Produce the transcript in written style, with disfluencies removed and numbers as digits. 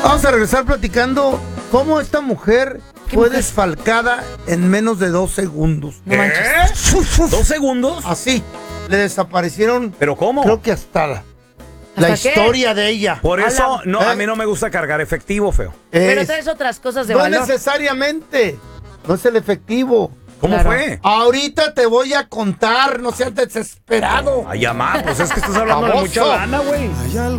Vamos a regresar platicando cómo esta mujer fue desfalcada en menos de 2 segundos. No manches. ¿2 segundos? Así. Le desaparecieron. ¿Pero cómo? Creo que hasta la ¿Hasta historia de ella. Por eso, no, a mí no me gusta cargar efectivo, feo. Pero traes otras cosas de no valor. necesariamente. No es el efectivo. ¿Cómo Claro. fue? Ahorita te voy a contar. No seas desesperado. Ay, mamá, pues es que estás hablando de mucha Baboso. lana, güey.